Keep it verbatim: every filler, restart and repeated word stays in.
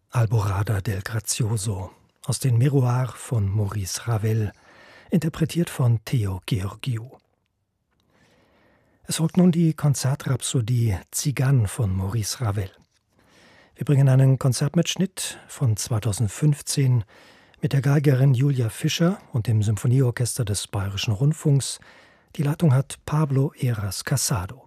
Alborada del Grazioso aus den Miroirs von Maurice Ravel, interpretiert von Theo Georgiou. Es folgt nun die Konzertrhapsodie Tzigane von Maurice Ravel. Wir bringen einen Konzertmitschnitt von zweitausendfünfzehn mit der Geigerin Julia Fischer und dem Symphonieorchester des Bayerischen Rundfunks. Die Leitung hat Pablo Heras Casado.